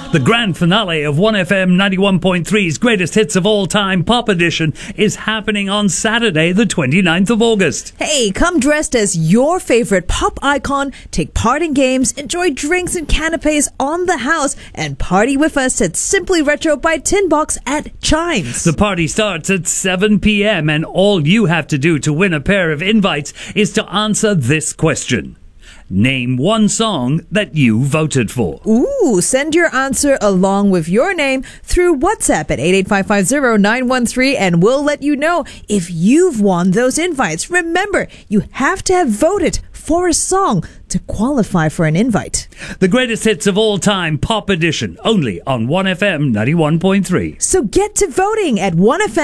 The grand finale of 1FM 91.3's Greatest Hits of All Time Pop Edition is happening on Saturday, the 29th of August. Hey, come dressed as your favorite pop icon, take part in games, enjoy drinks and canapes on the house, and party with us at Simply Retro by Tinbox at Chimes. The party starts at 7 p.m. and all you have to do to win a pair of invites is to answer this question. Name one song that you voted for. Ooh, send your answer along with your name through WhatsApp at 88550-913 and we'll let you know if you've won those invites. Remember, you have to have voted for a song to qualify for an invite. The Greatest Hits of All Time Pop Edition, only on 1FM 91.3. So get to voting at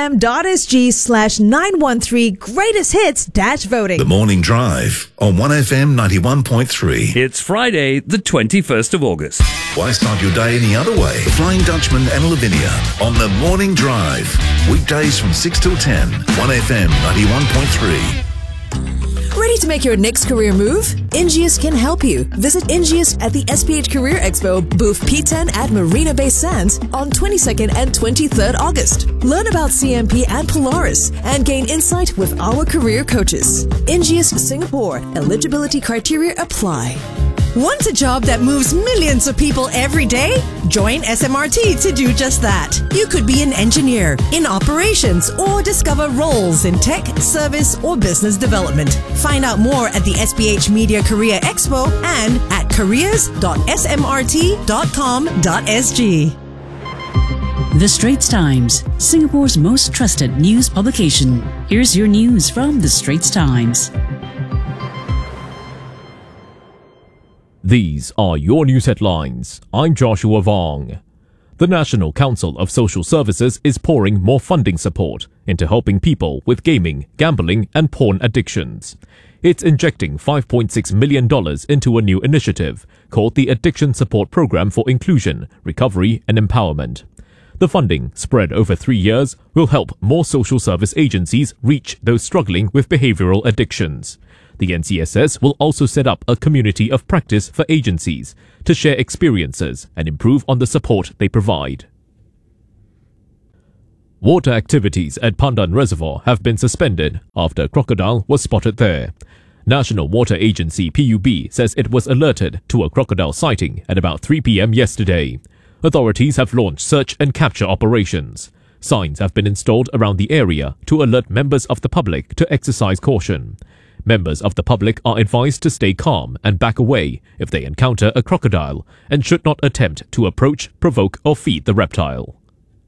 1fm.sg/913 Greatest Hits-voting. The Morning Drive on 1FM 91.3. It's Friday, the 21st of August. Why start your day any other way? Flying Dutchman and Lavinia on The Morning Drive. Weekdays from 6 till 10, 1FM 91.3. Ready to make your next career move? Ingeus can help you. Visit Ingeus at the SPH Career Expo, booth P10 at Marina Bay Sands on 22nd and 23rd August. Learn about CMP and Polaris and gain insight with our career coaches. Ingeus Singapore. Eligibility criteria apply. Want a job that moves millions of people every day? Join SMRT to do just that. You could be an engineer, in operations, or discover roles in tech, service, or business development. Find out more at the SPH Media Career Expo and at careers.smrt.com.sg. The Straits Times, Singapore's most trusted news publication. Here's your news from The Straits Times. These are your news headlines. I'm Joshua Vong. The National Council of Social Services is pouring more funding support into helping people with gaming, gambling and porn addictions. It's injecting $5.6 million into a new initiative called the Addiction Support Program for Inclusion, Recovery and Empowerment. The funding, spread over 3 years, will help more social service agencies reach those struggling with behavioral addictions. The NCSS will also set up a community of practice for agencies to share experiences and improve on the support they provide. Water activities at Pandan Reservoir have been suspended after a crocodile was spotted there. National Water Agency PUB says it was alerted to a crocodile sighting at about 3 p.m. yesterday. Authorities have launched search and capture operations. Signs have been installed around the area to alert members of the public to exercise caution. Members of the public are advised to stay calm and back away if they encounter a crocodile and should not attempt to approach, provoke or feed the reptile.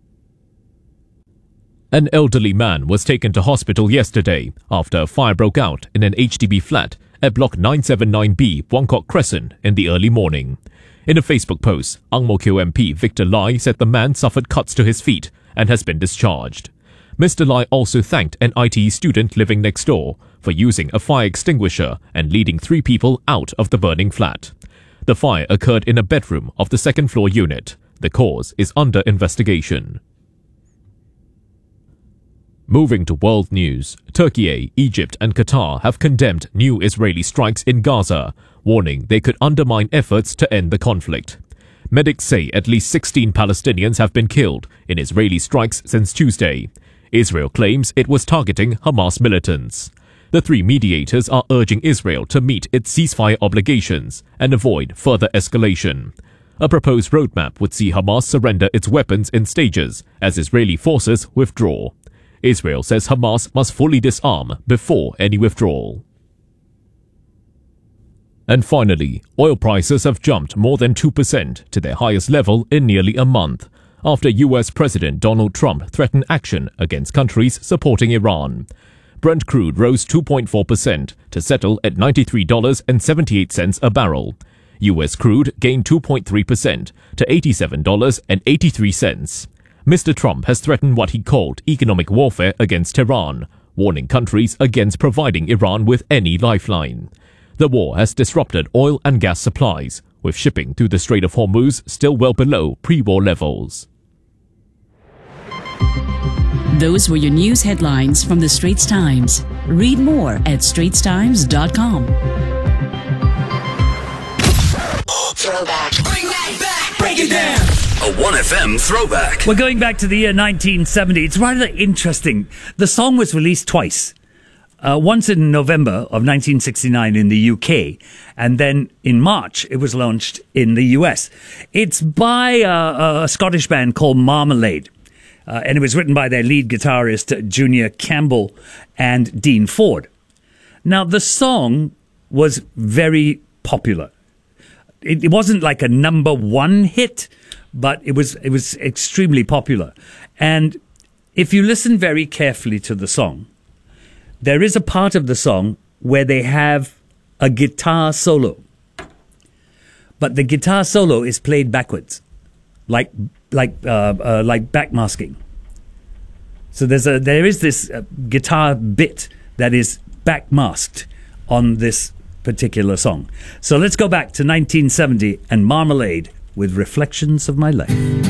An elderly man was taken to hospital yesterday after a fire broke out in an HDB flat at Block 979B, Buangkok Crescent in the early morning. In a Facebook post, Ang Mo Kio MP Victor Lai said the man suffered cuts to his feet and has been discharged. Mr. Lai also thanked an ITE student living next door for using a fire extinguisher and leading 3 people out of the burning flat. The fire occurred in a bedroom of the second-floor unit. The cause is under investigation. Moving to world news, Turkey, Egypt and Qatar have condemned new Israeli strikes in Gaza, warning they could undermine efforts to end the conflict. Medics say at least 16 Palestinians have been killed in Israeli strikes since Tuesday. Israel claims it was targeting Hamas militants. The 3 mediators are urging Israel to meet its ceasefire obligations and avoid further escalation. A proposed roadmap would see Hamas surrender its weapons in stages as Israeli forces withdraw. Israel says Hamas must fully disarm before any withdrawal. And finally, oil prices have jumped more than 2% to their highest level in nearly a month, after US President Donald Trump threatened action against countries supporting Iran. Brent crude rose 2.4% to settle at $93.78 a barrel. US crude gained 2.3% to $87.83. Mr. Trump has threatened what he called economic warfare against Tehran, warning countries against providing Iran with any lifeline. The war has disrupted oil and gas supplies, with shipping through the Strait of Hormuz still well below pre-war levels. Those were your news headlines from The Straits Times. Read more at straitstimes.com. Throwback. Bring that back. Break it down. A 1FM throwback. We're going back to the year 1970. It's rather interesting. The song was released twice. Once in November of 1969 in the UK, and then in March it was launched in the US. It's by a Scottish band called Marmalade, and it was written by their lead guitarist Junior Campbell and Dean Ford. Now, the song was very popular. It wasn't like a number one hit, but it was extremely popular. And if you listen very carefully to the song, there is a part of the song where they have a guitar solo, but the guitar solo is played backwards, like backmasking. So there is this guitar bit that is backmasked on this particular song. So let's go back to 1970 and Marmalade with Reflections of My Life.